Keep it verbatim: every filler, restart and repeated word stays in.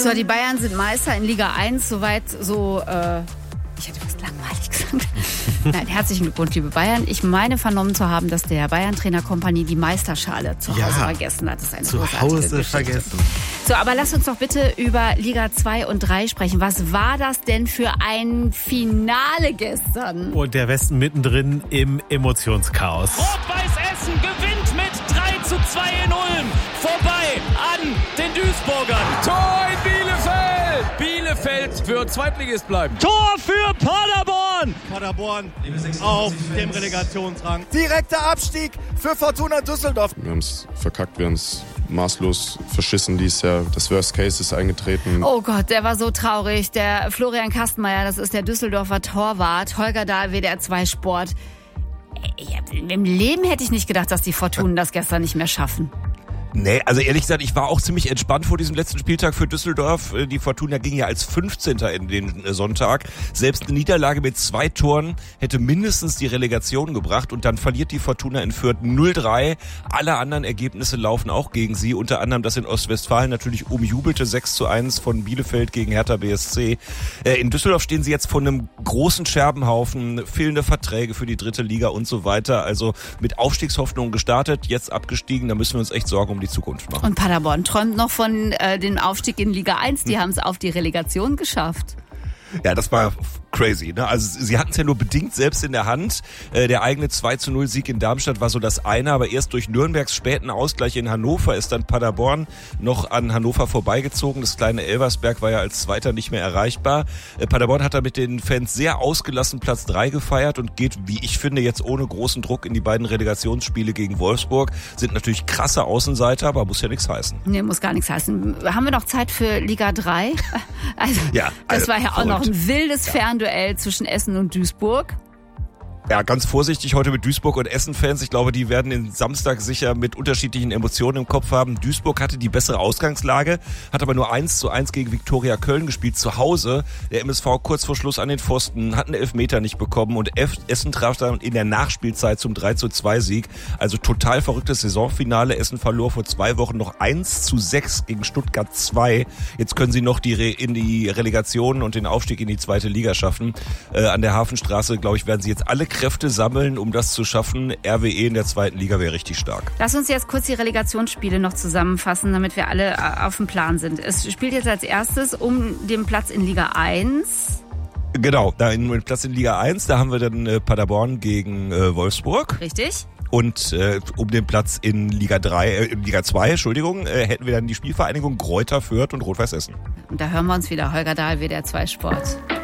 So, die Bayern sind Meister in Liga eins, soweit so, äh, ich hätte was langweilig gesagt. Nein, herzlichen Glückwunsch, liebe Bayern. Ich meine vernommen zu haben, dass der Bayern-Trainer Kompanie die Meisterschale zu Hause ja, vergessen hat. Das ist eine zu großartige Hause Geschichte. vergessen. So, aber lass uns doch bitte über Liga zwei und drei sprechen. Was war das denn für ein Finale gestern? Und der Westen mittendrin im Emotionschaos. Rot-Weiß Essen gewinnt mit drei zu zwei in Ulm. Vorbei an den Duisburgern. Tor in Bielefeld! Bielefeld wird Zweitligist bleiben. Tor für Paderborn! Paderborn auf dem Relegationsrang. Direkter Abstieg für Fortuna Düsseldorf. Wir haben es verkackt, wir haben es maßlos verschissen dieses Jahr. Das Worst Case ist eingetreten. Oh Gott, der war so traurig. Der Florian Kastenmeier, das ist der Düsseldorfer Torwart. Holger Dahl, W D R zwei Sport. Im Leben hätte ich nicht gedacht, dass die Fortunen das gestern nicht mehr schaffen. Nee, also ehrlich gesagt, ich war auch ziemlich entspannt vor diesem letzten Spieltag für Düsseldorf. Die Fortuna ging ja als fünfzehnter in den Sonntag. Selbst eine Niederlage mit zwei Toren hätte mindestens die Relegation gebracht. Und dann verliert die Fortuna in Fürth null drei. Alle anderen Ergebnisse laufen auch gegen sie. Unter anderem das in Ostwestfalen natürlich umjubelte sechs zu eins von Bielefeld gegen Hertha B S C. In Düsseldorf stehen sie jetzt vor einem großen Scherbenhaufen. Fehlende Verträge für die dritte Liga und so weiter. Also mit Aufstiegshoffnung gestartet, jetzt abgestiegen. Da müssen wir uns echt Sorgen um die Zukunft machen. Und Paderborn träumt noch von äh, dem Aufstieg in Liga eins. Die hm. haben es auf die Relegation geschafft. Ja, das war crazy, ne? Also sie hatten es ja nur bedingt selbst in der Hand. Äh, der eigene zwei zu null Sieg in Darmstadt war so das eine, aber erst durch Nürnbergs späten Ausgleich in Hannover ist dann Paderborn noch an Hannover vorbeigezogen. Das kleine Elversberg war ja als Zweiter nicht mehr erreichbar. Äh, Paderborn hat da mit den Fans sehr ausgelassen Platz drei gefeiert und geht, wie ich finde, jetzt ohne großen Druck in die beiden Relegationsspiele gegen Wolfsburg. Sind natürlich krasse Außenseiter, aber muss ja nichts heißen. Nee, muss gar nichts heißen. Haben wir noch Zeit für Liga drei? Also, ja, also, das war ja auch verrückt. noch ein wildes ja. Fernduell zwischen Essen und Duisburg. Ja, ganz vorsichtig heute mit Duisburg und Essen-Fans. Ich glaube, die werden den Samstag sicher mit unterschiedlichen Emotionen im Kopf haben. Duisburg hatte die bessere Ausgangslage, hat aber nur eins zu eins gegen Viktoria Köln gespielt, zu Hause. Der M S V kurz vor Schluss an den Pfosten, hat einen Elfmeter nicht bekommen und Essen traf dann in der Nachspielzeit zum drei zu zwei Sieg. Also total verrücktes Saisonfinale. Essen verlor vor zwei Wochen noch eins zu sechs gegen Stuttgart zwei. Jetzt können sie noch die Re- in die Relegation und den Aufstieg in die zweite Liga schaffen. Äh, an der Hafenstraße, glaube ich, werden sie jetzt alle Kräfte sammeln, um das zu schaffen. R W E in der zweiten Liga wäre richtig stark. Lass uns jetzt kurz die Relegationsspiele noch zusammenfassen, damit wir alle auf dem Plan sind. Es spielt jetzt als erstes um den Platz in Liga eins. Genau, da in Platz in Liga eins, da haben wir dann äh, Paderborn gegen äh, Wolfsburg. Richtig. Und äh, um den Platz in Liga drei, äh, in Liga zwei, Entschuldigung, äh, hätten wir dann die Spielvereinigung Greuther Fürth und Rot-Weiß Essen. Und da hören wir uns wieder. Holger Dahl, W D R zwei Sport.